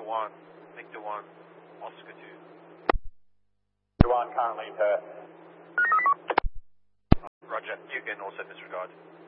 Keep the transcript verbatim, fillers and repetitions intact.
one, Victor one, Oscar two. one currently per. Roger, you can also disregard.